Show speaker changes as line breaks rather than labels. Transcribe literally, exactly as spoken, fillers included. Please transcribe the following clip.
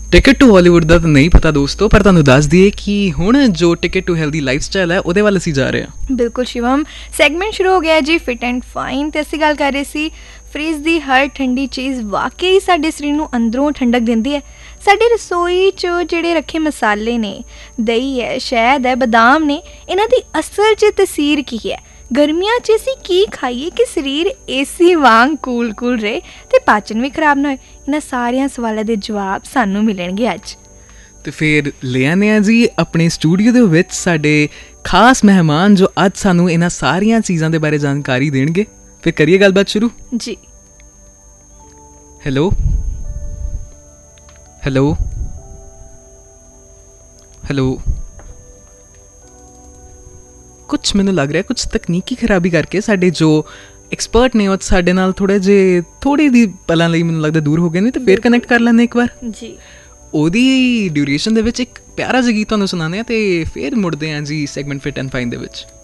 Ticket to Hollywood ਦਾ ਤਾਂ ਨਹੀਂ ਪਤਾ ਦੋਸਤੋ, ਪਰ ਤੁਹਾਨੂੰ ਦੱਸ ਦਈਏ ਕਿ ਹੁਣ ਜੋ ticket to healthy life style ਹੈ ਉਹਦੇ ਵੱਲ ਅਸੀਂ ਜਾ ਰਹੇ ਹਾਂ।
ਬਿਲਕੁਲ ਸ਼ਿਵਮ, ਸੈਗਮੈਂਟ ਸ਼ੁਰੂ ਹੋ ਗਿਆ ਜੀ ਫਿਟ ਐਂਡ ਫਾਈਨ, ਅਤੇ ਅਸੀਂ ਗੱਲ ਕਰ ਰਹੇ ਸੀ ਫ੍ਰਿਜ ਦੀ ਹਰ ਠੰਡੀ ਚੀਜ਼ ਵਾਕਈ ਸਾਡੇ ਸਰੀਰ ਨੂੰ ਅੰਦਰੋਂ ਠੰਡਕ ਦਿੰਦੀ ਹੈ। ਸਾਡੀ ਰਸੋਈ 'ਚ ਜਿਹੜੇ ਰੱਖੇ ਮਸਾਲੇ ਨੇ, ਦਹੀਂ ਹੈ, ਸ਼ਹਿਦ ਹੈ, ਬਦਾਮ ਨੇ, ਇਹਨਾਂ ਦੀ ਅਸਲ 'ਚ ਤਸੀਰ ਕੀ ਹੈ? ਗਰਮੀਆਂ 'ਚ ਅਸੀਂ ਕੀ ਖਾਈਏ ਕਿ ਸਰੀਰ ਏਸੀ ਵਾਂਗ ਕੂਲ ਕੂਲ ਰਹੇ ਅਤੇ ਪਾਚਨ ਵੀ ਖਰਾਬ ਨਾ ਹੋਏ? ਇਹਨਾਂ ਸਾਰਿਆਂ ਸਵਾਲਾਂ ਦੇ ਜਵਾਬ ਸਾਨੂੰ ਮਿਲਣਗੇ ਅੱਜ।
ਅਤੇ ਫਿਰ ਲੈ ਆਉਂਦੇ ਹਾਂ ਜੀ ਆਪਣੇ ਸਟੂਡੀਓ ਦੇ ਵਿੱਚ ਸਾਡੇ ਖਾਸ ਮਹਿਮਾਨ ਜੋ ਅੱਜ ਸਾਨੂੰ ਇਹਨਾਂ ਸਾਰੀਆਂ ਚੀਜ਼ਾਂ ਦੇ ਬਾਰੇ ਜਾਣਕਾਰੀ ਦੇਣਗੇ। ਫਿਰ ਕਰੀਏ ਗੱਲਬਾਤ ਸ਼ੁਰੂ
ਜੀ।
ਹੈਲੋ ਹੈਲੋ ਹੈਲੋ ਕੁਛ ਮੈਨੂੰ ਲੱਗ ਰਿਹਾ ਕੁਛ ਤਕਨੀਕੀ ਖਰਾਬੀ ਕਰਕੇ ਸਾਡੇ ਜੋ ਐਕਸਪਰਟ ਨੇ ਉਹ ਸਾਡੇ ਨਾਲ ਥੋੜ੍ਹੇ ਜਿਹੇ ਥੋੜ੍ਹੀ ਦੀ ਪਲਾਂ ਲਈ ਮੈਨੂੰ ਲੱਗਦਾ ਦੂਰ ਹੋ ਗਏ ਨੇ, ਅਤੇ ਫਿਰ ਕਨੈਕਟ ਕਰ ਲੈਂਦੇ ਇੱਕ ਵਾਰ
ਜੀ।
ਉਹਦੀ ਡਿਊਰੇਸ਼ਨ ਦੇ ਵਿੱਚ ਇੱਕ ਪਿਆਰਾ ਜਿਹਾ ਗੀਤ ਤੁਹਾਨੂੰ ਸੁਣਾਉਂਦੇ ਹਾਂ ਅਤੇ ਫਿਰ ਮੁੜਦੇ ਹਾਂ ਜੀ ਸੈਗਮੈਂਟ ਫਿਟ ਐਂਡ ਫਾਈਨ ਦੇ ਵਿੱਚ।